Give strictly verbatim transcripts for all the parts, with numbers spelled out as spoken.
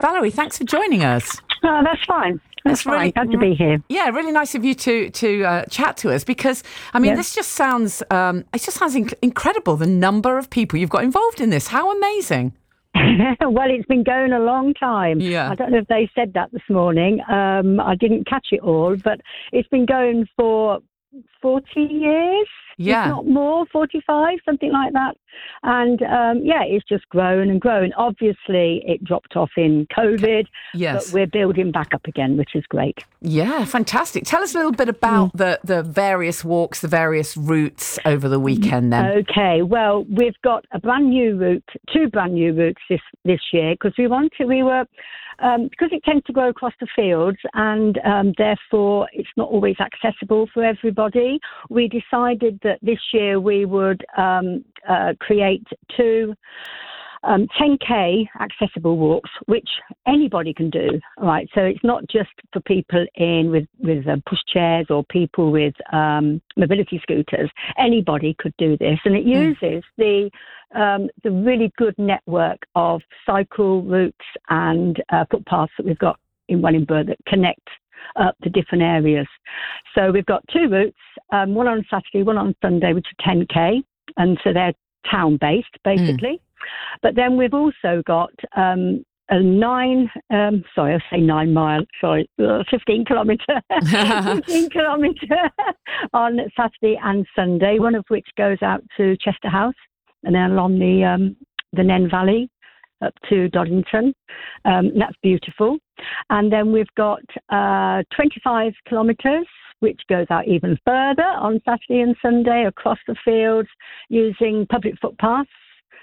Valerie, thanks for joining us. Oh, that's fine. That's, That's really fine. Glad to be here. Yeah, really nice of you to to uh, chat to us because I mean, Yes. this just sounds um, it just sounds inc- incredible. The number of people you've got involved in this. How amazing! Well, it's been going a long time. Yeah. I don't know if they said that this morning. Um, I didn't catch it all, but it's been going for forty years, Yeah. if not more, forty-five, something like that. And um, yeah, it's just grown and grown. Obviously, it dropped off in COVID, Yes. but we're building back up again, which is great. Yeah, fantastic. Tell us a little bit about the the various walks, the various routes over the weekend. Then. Okay, well, we've got a brand new route, two brand new routes this this year because we wanted, we were, um, because it tends to grow across the fields and um, therefore it's not always accessible for everybody. We decided that this year we would um, uh, create two um, ten K accessible walks, which anybody can do. All right, so it's not just for people in with with um, pushchairs or people with um, mobility scooters. Anybody could do this, and it uses the um, the really good network of cycle routes and uh, footpaths that we've got in Wellingborough that connect up the different areas. So we've got two routes, um, one on Saturday, one on Sunday, which are ten K, and so they're town-based, basically. Mm. But then we've also got um, a nine, um, sorry, I say nine mile, sorry, uh, fifteen kilometre, fifteen kilometre on Saturday and Sunday, one of which goes out to Chester House and then along the, um, the Nen Valley up to Doddington. Um, that's beautiful. And then we've got uh, twenty-five kilometres, which goes out even further on Saturday and Sunday across the fields using public footpaths.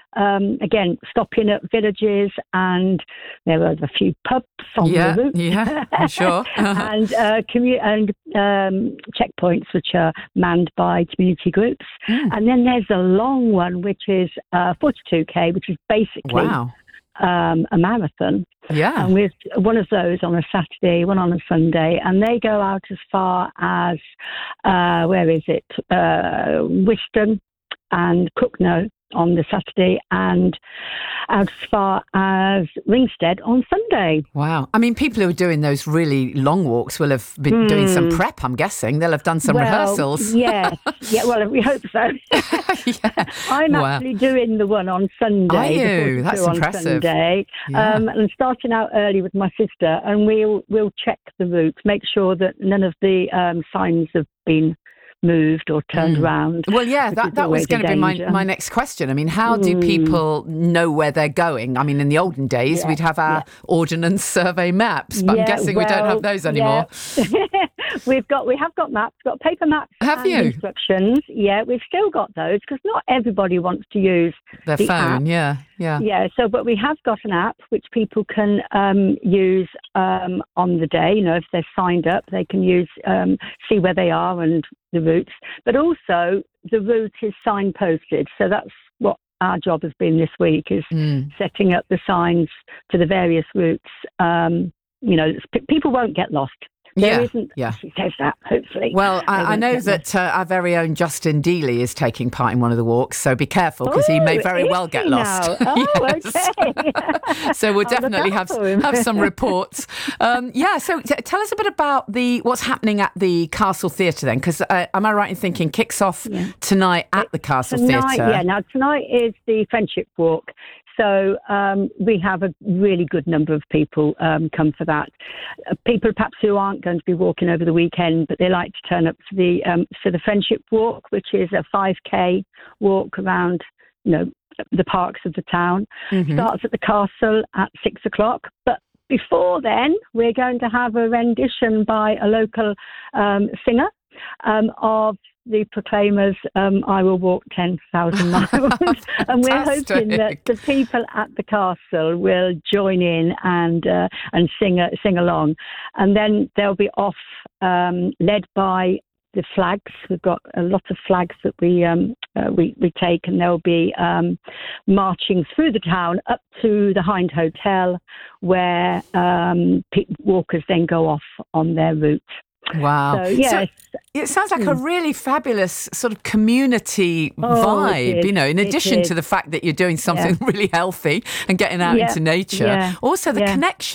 Um, again, stopping at villages, and there are a few pubs on yeah, the route. Yeah, I'm sure. and uh, commu- and um, checkpoints which are manned by community groups. Mm. And then there's a long one, which is uh, forty-two K, which is basically wow. um, a marathon. Yeah. And with one of those on a Saturday, one on a Sunday, and they go out as far as, uh, where is it? Uh, Wiston and Cooknoe on the Saturday, and as far as Ringstead on Sunday. Wow. I mean, people who are doing those really long walks will have been mm. doing some prep, I'm guessing. They'll have done some well, rehearsals. Yes. Yeah, well, we hope so. yeah. I'm wow. actually doing the one on Sunday. Are you? That's on impressive. Sunday. Yeah. Um, and starting out early with my sister, and we'll, we'll check the route, make sure that none of the um, signs have been moved or turned mm. around. Well, yeah, that, that was going to be my, my next question. I mean, how do people know where they're going? I mean, in the olden days, yeah, we'd have our yeah. ordnance survey maps, but yeah, I'm guessing well, we don't have those anymore. Yeah. We've got, we have got maps, got paper maps have and you? instructions. Yeah, we've still got those because not everybody wants to use their the phone. app. Yeah, yeah. Yeah, so, but we have got an app which people can um, use um, on the day. You know, if they're signed up, they can use, um, see where they are and the routes. But also, the route is signposted. So that's what our job has been this week, is mm. setting up the signs for the various routes. Um, you know, p- people won't get lost. There yeah, isn't, yeah. She says that, hopefully. Well, I, I know that uh, our very own Justin Dealey is taking part in one of the walks, so be careful because oh, he may very well get lost. Oh, okay. So we'll definitely have have some reports. Um, yeah, so t- tell us a bit about the what's happening at the Castle Theatre then, because uh, am I right in thinking kicks off yeah. tonight at the Castle tonight, Theatre? Yeah, now tonight is the Friendship Walk. So um, we have a really good number of people um, come for that. Uh, people perhaps who aren't going to be walking over the weekend, but they like to turn up for the um, for the Friendship Walk, which is a five K walk around, you know, the parks of the town. Mm-hmm. Starts at the castle at six o'clock. But before then, we're going to have a rendition by a local um, singer um, of the Proclaimers, um, I Will Walk ten thousand miles. And we're hoping that the people at the castle will join in and uh, and sing uh, sing along. And then they'll be off, um, led by the flags. We've got a lot of flags that we um, uh, we, we take, and they'll be um, marching through the town up to the Hind Hotel, where um, pe- walkers then go off on their route. Wow. So, yes. So it sounds like a really fabulous sort of community oh, vibe, you know, in addition to the fact that you're doing something yeah. really healthy and getting out yeah. into nature. Yeah. Also the yeah. connection.